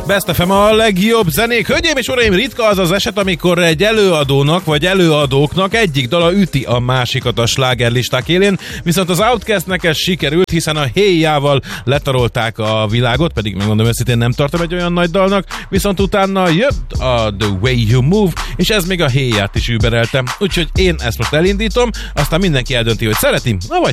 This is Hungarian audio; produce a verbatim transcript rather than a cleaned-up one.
Best ef em a legjobb zenék. Hölgyeim és uraim, ritka az az eset, amikor egy előadónak vagy előadóknak egyik dala üti a másikat a slágerlisták élén, viszont az Outkastnek ez sikerült, hiszen a Hey-jával letarolták a világot, pedig megmondom őszintén, nem tartom egy olyan nagy dalnak, viszont utána jött a The Way You Move, és ez még a Hey-ját is überelte. Úgyhogy én ezt most elindítom, aztán mindenki eldönti, hogy szereti, vagy